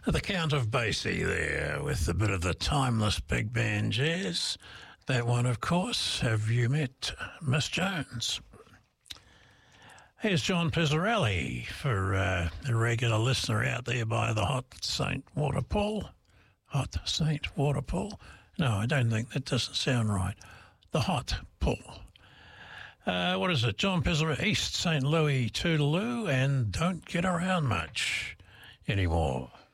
The Count of Basie there with a bit of the timeless big band jazz. That one, of course, Have You Met Miss Jones? Here's John Pizzarelli for a regular listener out there by the Hot Saint Waterpool. Hot Saint Waterpool? No, I don't think that doesn't sound right. The Hot Pool. What is it? John Pizzarelli, East St. Louis Toodaloo, and don't get around much anymore.